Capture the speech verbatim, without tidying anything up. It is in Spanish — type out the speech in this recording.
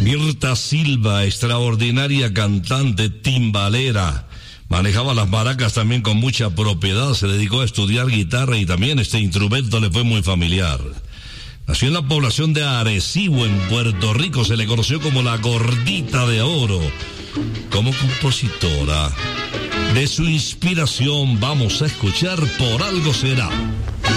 Mirta Silva, extraordinaria cantante timbalera. Manejaba las maracas también con mucha propiedad, se dedicó a estudiar guitarra y también este instrumento le fue muy familiar. Nació en la población de Arecibo, en Puerto Rico, se le conoció como la Gordita de Oro. Como compositora, de su inspiración vamos a escuchar Por Algo Será.